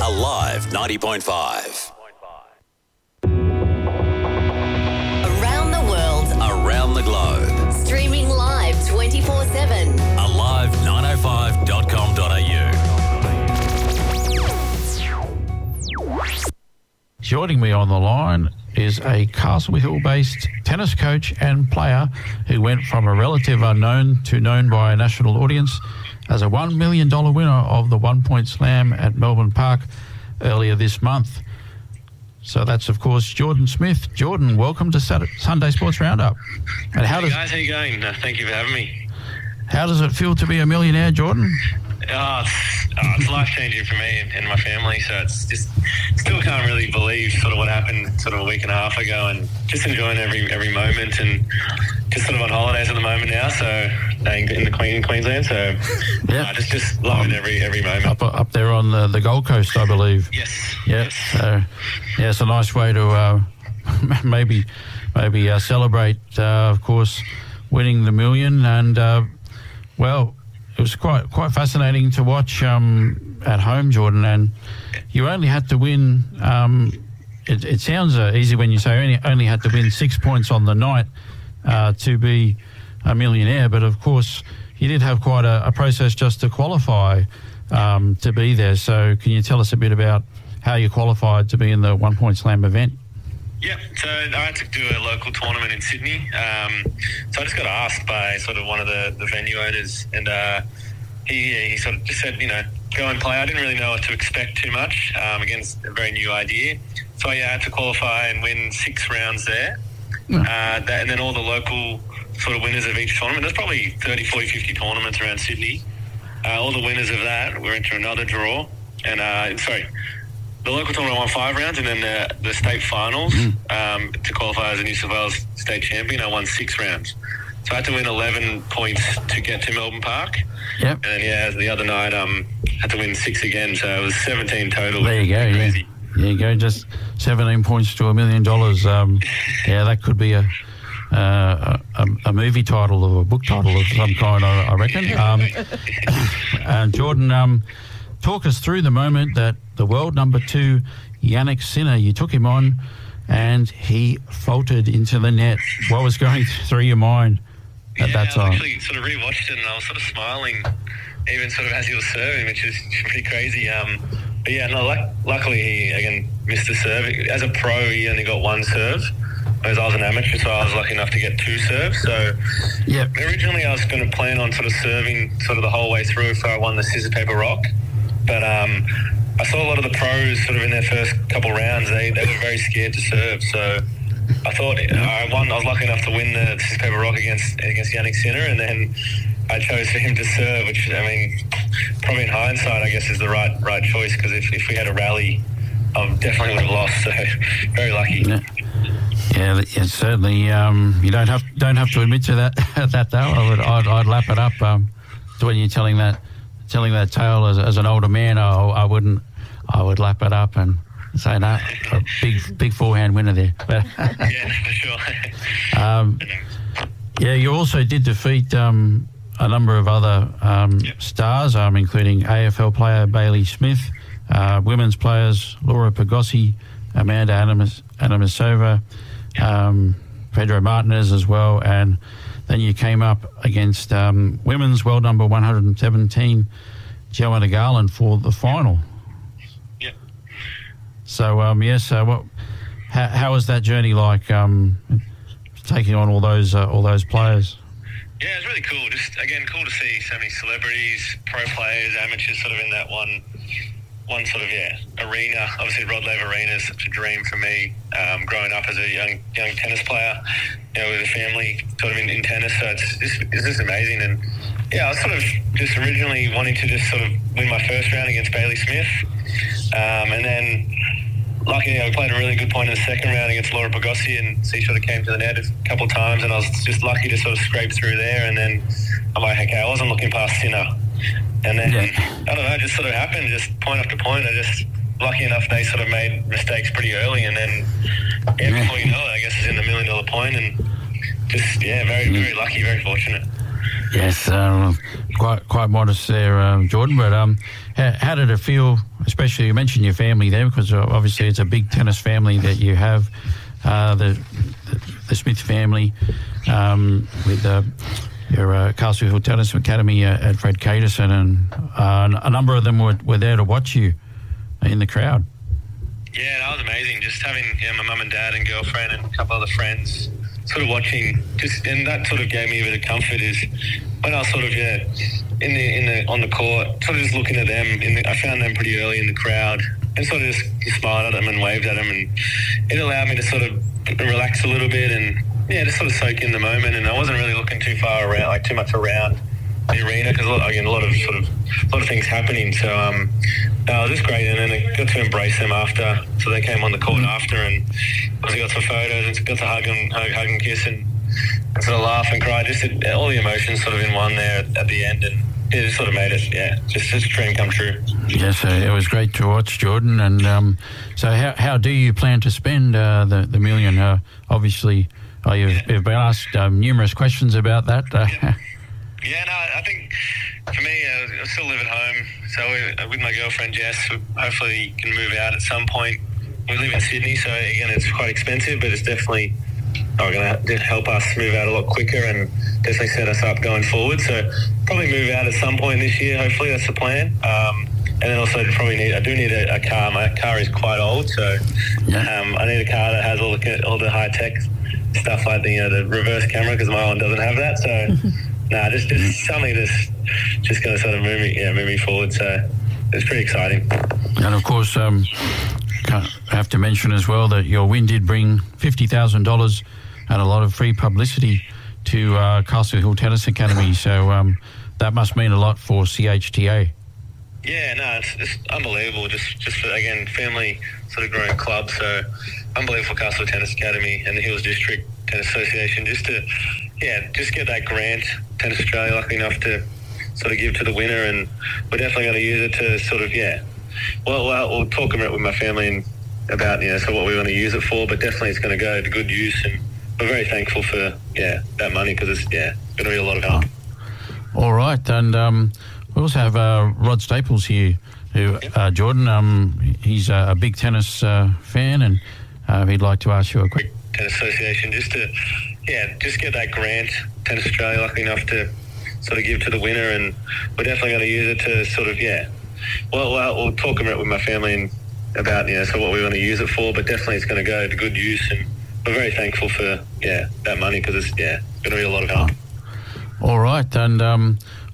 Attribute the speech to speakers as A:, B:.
A: Alive 90.5.
B: Around the world.
A: Around the globe.
B: Streaming live 24/7.
A: Alive905.com.au.
C: Joining me on the line is a Castle Hill-based tennis coach and player who went from a relative unknown to known by a national audience as a $1 million winner of the 1 Point Slam at Melbourne Park earlier this month. So that's, of course, Jordan Smith. Jordan, welcome to Sunday Sports Roundup. And
D: Hey guys, how you going? Thank you for having me.
C: How does it feel to be a millionaire, Jordan?
D: It's life-changing for me and my family, so it's just still can't really believe sort of what happened sort of a week and a half ago, and just enjoying every moment, and just sort of on holidays at the moment now, so staying in Queensland, so just loving every moment.
C: Up there on the Gold Coast, I believe.
D: Yes.
C: Yeah. So, it's a nice way to maybe celebrate, of course, winning the million, and it was quite fascinating to watch at home, Jordan, and you only had to win. It sounds easy when you say only had to win 6 points on the night to be a millionaire, but of course you did have quite a process just to qualify to be there. So can you tell us a bit about how you qualified to be in the 1 Point Slam event?
D: Yeah, so I had to do a local tournament in Sydney. So I just got asked by sort of one of the venue owners, and he sort of just said, go and play. I didn't really know what to expect too much against a very new idea. So I had to qualify and win 6 rounds there. And then all the local sort of winners of each tournament. There's probably 30, 40, 50 tournaments around Sydney. All the winners of that were into another draw. And, the local tournament won 5 rounds, and then the state finals to qualify as a New South Wales state champion, I won 6 rounds. So I had to win 11 points to get to Melbourne Park.
C: Yep.
D: And then, the other night had to win 6 again, so it was 17 total.
C: There you go,
D: crazy.
C: There you go, just 17 points to $1 million. That could be a movie title or a book title of some kind, I reckon. Jordan, talk us through the moment that the world number 2, Jannik Sinner, you took him on and he faltered into the net. What was going through your mind at that time?
D: I actually sort of rewatched it, and I was sort of smiling even sort of as he was serving, which is pretty crazy. Luckily he, again, missed a serve. As a pro, he only got 1 serve, whereas I was an amateur, so I was lucky enough to get 2 serves. So originally I was going to plan on sort of serving sort of the whole way through, so I won the scissors, paper, rock. But I saw a lot of the pros sort of in their first couple rounds, they were very scared to serve. So I thought I was lucky enough to win the scissors, paper, rock against Jannik Sinner, and then I chose for him to serve, which, I mean, probably in hindsight, I guess is the right choice, because if we had a rally, I definitely would have lost. So very lucky.
C: Yeah, certainly. You don't have to admit to that though. I'd lap it up. When you're telling that tale as an older man, I would lap it up and say no, a big forehand winner there.
D: Yeah, for sure.
C: You also did defeat a number of other stars, including AFL player Bailey Smith, women's players Laura Pigossi, Amanda Anamasova, Pedro Martinez as well, and then you came up against women's world number 117, Joanna Garland, for the final.
D: Yeah.
C: So, how was that journey like, taking on all those players?
D: Yeah, it's really cool. Just, again, cool to see so many celebrities, pro players, amateurs sort of in that one sort of, arena. Obviously, Rod Laver Arena is such a dream for me, growing up as a young tennis player, with a family sort of in tennis. So it's just amazing. And, I was sort of just originally wanting to just sort of win my first round against Bailey Smith. And then, luckily, we played a really good point in the second round against Laura Pigossi, and she sort of came to the net a couple of times, and I was just lucky to sort of scrape through there. And then I'm like, okay, I wasn't looking past Sinner. And then, I don't know, it just sort of happened, just point after point. Lucky enough, they sort of made mistakes pretty early, and then, before you know it, I guess it's in the $1 million point, and just, very, very lucky, very fortunate.
C: Yes, quite modest there, Jordan. But how did it feel? Especially you mentioned your family there, because obviously it's a big tennis family that you have, the Smith family, with your Castle Hill Tennis Academy at Fred Caterson, and a number of them were there to watch you in the crowd.
D: Yeah, that was amazing. Just having my mum and dad and girlfriend and a couple other friends sort of watching, and that sort of gave me a bit of comfort. Is when I was sort of on the court, sort of just looking at them. I found them pretty early in the crowd, and sort of just smiled at them and waved at them, and it allowed me to sort of relax a little bit and just sort of soak in the moment. And I wasn't really looking too far around, like too much around the arena, because a lot of things happening. So it was just great, and then I got to embrace them after. So they came on the court after, and I got some photos and got to hug and kiss and sort of laugh and cry. Just all the emotions sort of in one there at the end, and it just sort of made it, just a dream come true.
C: Yes, it was great to watch, Jordan. And so how do you plan to spend the $1 million? Obviously, you've been asked numerous questions about that.
D: Yeah, no, I think for me, I still live at home. So with my girlfriend, Jess, we hopefully can move out at some point. We live in Sydney, so again, it's quite expensive, but it's definitely going to help us move out a lot quicker and definitely set us up going forward. So probably move out at some point this year. Hopefully that's the plan. And then also I do need a car. My car is quite old, so I need a car that has all the high tech stuff like the reverse camera, because my one doesn't have that. So. Just something that's just going to sort of move me forward. So it's pretty exciting.
C: And of course, I have to mention as well that your win did bring $50,000 and a lot of free publicity to Castle Hill Tennis Academy. So that must mean a lot for CHTA.
D: Yeah, no, it's unbelievable. Just for, again, family sort of growing club. So unbelievable for Castle Hill Tennis Academy and the Hills District Tennis Association just get that grant. Tennis Australia lucky enough to sort of give to the winner, and we're definitely going to use it to sort of we'll talk about it with my family and about so what we want to use it for, but definitely it's going to go to good use, and we're very thankful for that money, because it's going to be a lot of help.
C: All right, and we also have Rod Staples here, who Jordan, he's a big tennis fan, and he'd like to ask you a quick.
D: Tennis Association just get that grant. Tennis Australia lucky enough to sort of give to the winner, and we're definitely going to use it to sort of we'll talk about it with my family and about so what we want to use it for, but definitely it's going to go to good use, and we're very thankful for that money, because it's going to be a lot of help.
C: All right, and